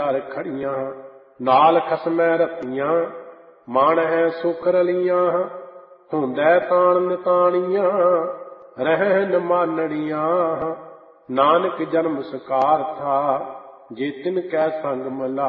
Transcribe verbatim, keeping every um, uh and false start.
ਘਰ ਖੜੀਆਂ, ਨਾਲ ਖਸਮੈ ਰਤੀਆਂ, ਮਨ ਹੈ ਸੁਖ ਰਲੀਆਂ, ਹੁੰਦੈ ਤਾਣ ਨਿਤਾਣੀਆਂ, ਰਹਿਨ ਮਾਨੜੀਆਂ। ਨਾਨਕ ਜਨਮ ਸਕਾਰ ਥਾ, ਜੇ ਤਿਨ ਕੈ ਸੰਗ ਮਿਲਾ।